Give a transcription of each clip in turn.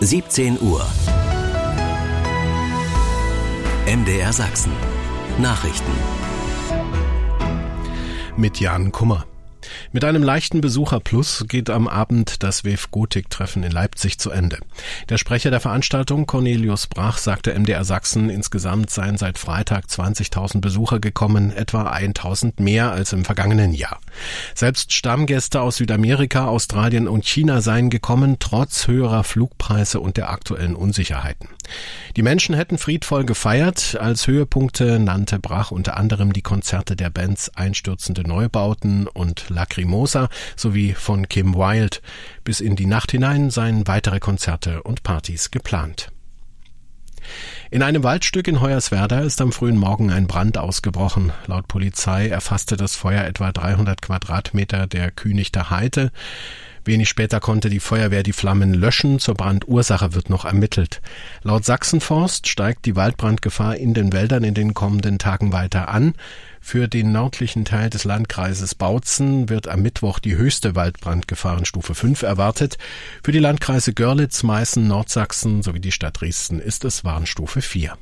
17 Uhr. MDR Sachsen. Nachrichten. Mit Jan Kummer. Mit einem leichten Besucherplus geht am Abend das WEF-Gotik-Treffen in Leipzig zu Ende. Der Sprecher der Veranstaltung, Cornelius Brach, sagte MDR Sachsen, insgesamt seien seit Freitag 20.000 Besucher gekommen, etwa 1.000 mehr als im vergangenen Jahr. Selbst Stammgäste aus Südamerika, Australien und China seien gekommen, trotz höherer Flugpreise und der aktuellen Unsicherheiten. Die Menschen hätten friedvoll gefeiert. Als Höhepunkte nannte Brach unter anderem die Konzerte der Bands Einstürzende Neubauten und Lacrimosa sowie von Kim Wilde. Bis in die Nacht hinein seien weitere Konzerte und Partys geplant. In einem Waldstück in Hoyerswerda ist am frühen Morgen ein Brand ausgebrochen. Laut Polizei erfasste das Feuer etwa 300 Quadratmeter der Kühnichter Heide. Wenig später konnte die Feuerwehr die Flammen löschen. Zur Brandursache wird noch ermittelt. Laut Sachsenforst steigt die Waldbrandgefahr in den Wäldern in den kommenden Tagen weiter an. Für den nördlichen Teil des Landkreises Bautzen wird am Mittwoch die höchste Waldbrandgefahrenstufe 5 erwartet. Für die Landkreise Görlitz, Meißen, Nordsachsen sowie die Stadt Dresden ist es Warnstufe 4.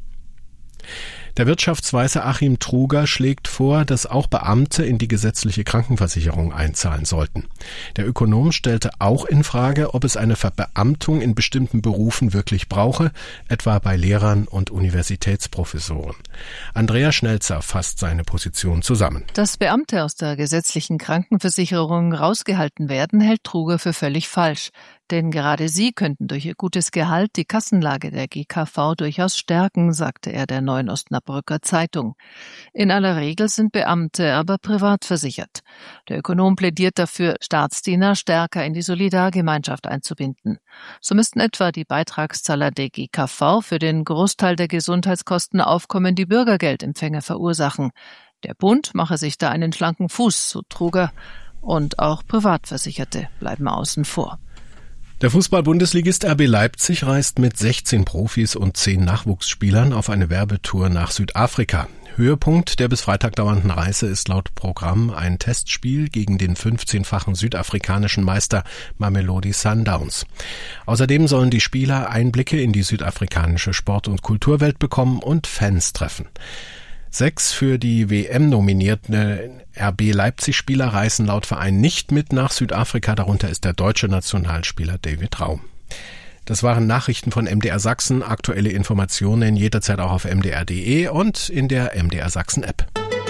Der Wirtschaftsweise Achim Truger schlägt vor, dass auch Beamte in die gesetzliche Krankenversicherung einzahlen sollten. Der Ökonom stellte auch in Frage, ob es eine Verbeamtung in bestimmten Berufen wirklich brauche, etwa bei Lehrern und Universitätsprofessoren. Andrea Schnelzer fasst seine Position zusammen. Dass Beamte aus der gesetzlichen Krankenversicherung rausgehalten werden, hält Truger für völlig falsch. Denn gerade sie könnten durch ihr gutes Gehalt die Kassenlage der GKV durchaus stärken, sagte er der Neuen Osnabrücker Zeitung. In aller Regel sind Beamte aber privat versichert. Der Ökonom plädiert dafür, Staatsdiener stärker in die Solidargemeinschaft einzubinden. So müssten etwa die Beitragszahler der GKV für den Großteil der Gesundheitskosten aufkommen, die Bürgergeldempfänger verursachen. Der Bund mache sich da einen schlanken Fuß, so Truger. Und auch Privatversicherte bleiben außen vor. Der Fußball-Bundesligist RB Leipzig reist mit 16 Profis und 10 Nachwuchsspielern auf eine Werbetour nach Südafrika. Höhepunkt der bis Freitag dauernden Reise ist laut Programm ein Testspiel gegen den 15-fachen südafrikanischen Meister Mamelodi Sundowns. Außerdem sollen die Spieler Einblicke in die südafrikanische Sport- und Kulturwelt bekommen und Fans treffen. 6 für die WM nominierte RB Leipzig-Spieler reisen laut Verein nicht mit nach Südafrika. Darunter ist der deutsche Nationalspieler David Raum. Das waren Nachrichten von MDR Sachsen. Aktuelle Informationen jederzeit auch auf mdr.de und in der MDR Sachsen App.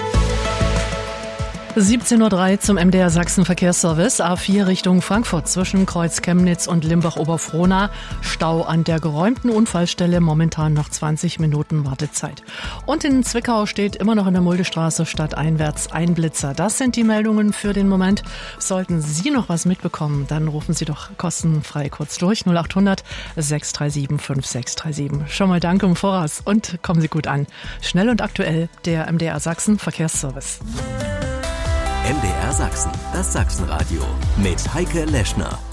17:03 Uhr zum MDR Sachsen Verkehrsservice. A4 Richtung Frankfurt zwischen Kreuz Chemnitz und Limbach-Oberfrohna. Stau an der geräumten Unfallstelle, momentan noch 20 Minuten Wartezeit. Und in Zwickau steht immer noch in der Muldestraße stadteinwärts ein Blitzer. Das sind die Meldungen für den Moment. Sollten Sie noch was mitbekommen, dann rufen Sie doch kostenfrei kurz durch. 0800 637 5637. Schon mal danke im Voraus und kommen Sie gut an. Schnell und aktuell der MDR Sachsen Verkehrsservice. MDR Sachsen, das Sachsenradio mit Heike Leschner.